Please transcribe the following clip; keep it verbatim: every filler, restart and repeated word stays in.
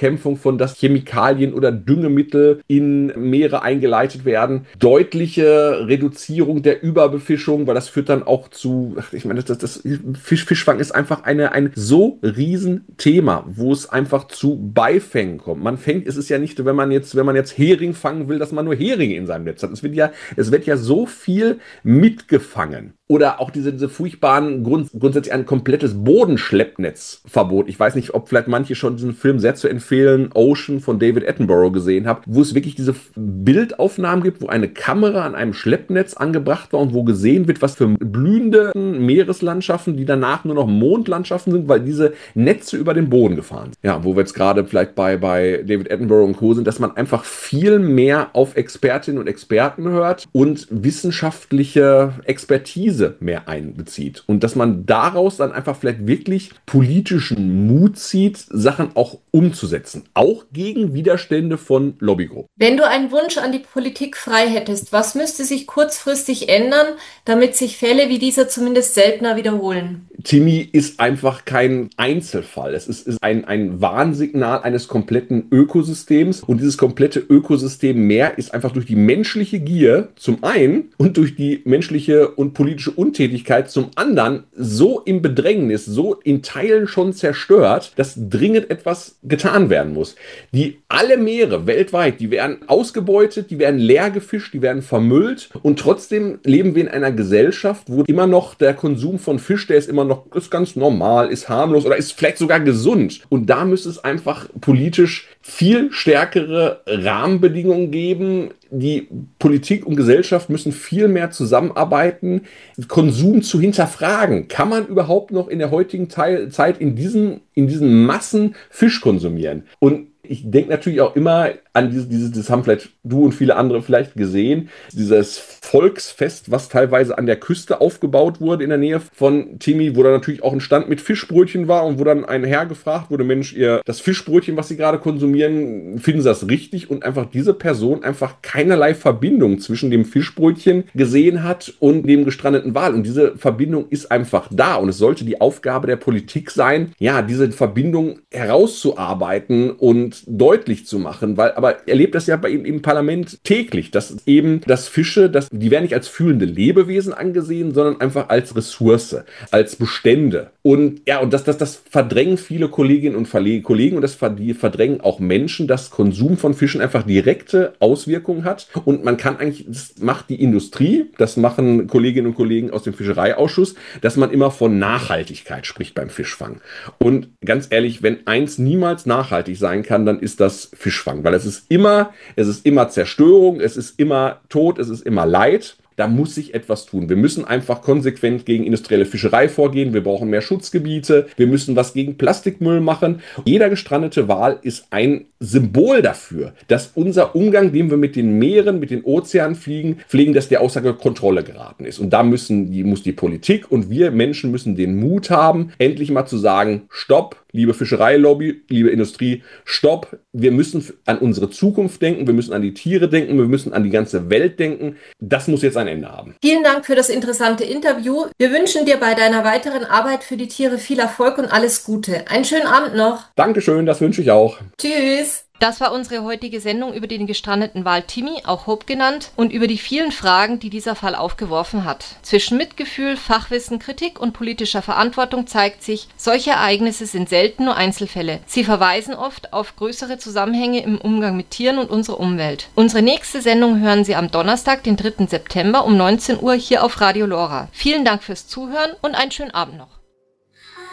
Bekämpfung von, dass Chemikalien oder Düngemittel in Meere eingeleitet werden, deutliche Reduzierung der Überbefischung, weil das führt dann auch zu, ich meine, das, das Fisch, Fischfang ist einfach eine, ein so riesen Thema, wo es einfach zu Beifängen kommt. Man fängt, es ist ja nicht, wenn man jetzt, wenn man jetzt Hering fangen will, dass man nur Heringe in seinem Netz hat. Es wird ja, es wird ja so viel mitgefangen. Oder auch diese, diese furchtbaren, Grund, grundsätzlich ein komplettes Bodenschleppnetzverbot. Ich weiß nicht, ob vielleicht manche schon diesen Film sehr zu empfehlen, Ocean von David Attenborough gesehen haben, wo es wirklich diese Bildaufnahmen gibt, wo eine Kamera an einem Schleppnetz angebracht war und wo gesehen wird, was für blühende Meereslandschaften, die danach nur noch Mondlandschaften sind, weil diese Netze über den Boden gefahren sind. Ja, wo wir jetzt gerade vielleicht bei, bei David Attenborough und Co. sind, dass man einfach viel mehr auf Expertinnen und Experten hört und wissenschaftliche Expertise mehr einbezieht. Und dass man daraus dann einfach vielleicht wirklich politischen Mut zieht, Sachen auch umzusetzen. Auch gegen Widerstände von Lobbygruppen. Wenn du einen Wunsch an die Politik frei hättest, was müsste sich kurzfristig ändern, damit sich Fälle wie dieser zumindest seltener wiederholen? Timmy ist einfach kein Einzelfall. Es ist, ist ein, ein Warnsignal eines kompletten Ökosystems. Und dieses komplette Ökosystem mehr ist einfach durch die menschliche Gier zum einen und durch die menschliche und politische Untätigkeit zum anderen so im Bedrängnis, so in Teilen schon zerstört, dass dringend etwas getan werden muss. Die alle Meere weltweit, die werden ausgebeutet, die werden leer gefischt, die werden vermüllt und trotzdem leben wir in einer Gesellschaft, wo immer noch der Konsum von Fisch, der ist immer noch ist ganz normal, ist harmlos oder ist vielleicht sogar gesund. Und da müsste es einfach politisch viel stärkere Rahmenbedingungen geben. Die Politik und Gesellschaft müssen viel mehr zusammenarbeiten, Konsum zu hinterfragen. Kann man überhaupt noch in der heutigen Teil, Zeit in diesen, in diesen Massen Fisch konsumieren? Und ich denke natürlich auch immer an dieses, dieses, das haben vielleicht du und viele andere vielleicht gesehen, dieses Volksfest, was teilweise an der Küste aufgebaut wurde in der Nähe von Timmy, wo dann natürlich auch ein Stand mit Fischbrötchen war und wo dann ein Herr gefragt wurde, Mensch, ihr das Fischbrötchen, was Sie gerade konsumieren, finden Sie das richtig? Und einfach diese Person einfach keinerlei Verbindung zwischen dem Fischbrötchen gesehen hat und dem gestrandeten Wal. Und diese Verbindung ist einfach da und es sollte die Aufgabe der Politik sein, ja, diese Verbindung herauszuarbeiten und deutlich zu machen, weil, aber er erlebt das ja bei ihm im Parlament täglich, dass eben, dass Fische, dass, die werden nicht als fühlende Lebewesen angesehen, sondern einfach als Ressource, als Bestände. Und ja, und das, das, das verdrängen viele Kolleginnen und Kollegen und das verdrängen auch Menschen, dass Konsum von Fischen einfach direkte Auswirkungen hat. Und man kann eigentlich, das macht die Industrie, das machen Kolleginnen und Kollegen aus dem Fischereiausschuss, dass man immer von Nachhaltigkeit spricht beim Fischfang. Und ganz ehrlich, wenn eins niemals nachhaltig sein kann, dann ist das Fischfang, weil es ist immer, es ist immer Zerstörung, es ist immer Tod, es ist immer Leid. Da muss sich etwas tun. Wir müssen einfach konsequent gegen industrielle Fischerei vorgehen. Wir brauchen mehr Schutzgebiete. Wir müssen was gegen Plastikmüll machen. Jeder gestrandete Wal ist ein Symbol dafür, dass unser Umgang, den wir mit den Meeren, mit den Ozeanen fliegen, pflegen, dass der außer Kontrolle geraten ist. Und da müssen die, muss die Politik und wir Menschen müssen den Mut haben, endlich mal zu sagen, stopp, liebe Fischereilobby, liebe Industrie, stopp. Wir müssen an unsere Zukunft denken. Wir müssen an die Tiere denken. Wir müssen an die ganze Welt denken. Das muss jetzt ein Ende haben. Vielen Dank für das interessante Interview. Wir wünschen dir bei deiner weiteren Arbeit für die Tiere viel Erfolg und alles Gute. Einen schönen Abend noch. Dankeschön, das wünsche ich auch. Tschüss. Das war unsere heutige Sendung über den gestrandeten Wal Timmy, auch Hope genannt, und über die vielen Fragen, die dieser Fall aufgeworfen hat. Zwischen Mitgefühl, Fachwissen, Kritik und politischer Verantwortung zeigt sich, solche Ereignisse sind selten nur Einzelfälle. Sie verweisen oft auf größere Zusammenhänge im Umgang mit Tieren und unserer Umwelt. Unsere nächste Sendung hören Sie am Donnerstag, den dritten September um neunzehn Uhr hier auf Radio Lora. Vielen Dank fürs Zuhören und einen schönen Abend noch.